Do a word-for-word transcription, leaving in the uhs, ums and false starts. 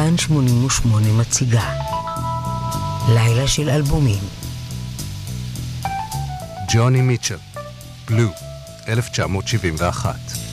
כאן שמונים ושמונה מציגה לילה של אלבומים. ג'וני מיטשל, בלו, אלף תשע מאות שבעים ואחת.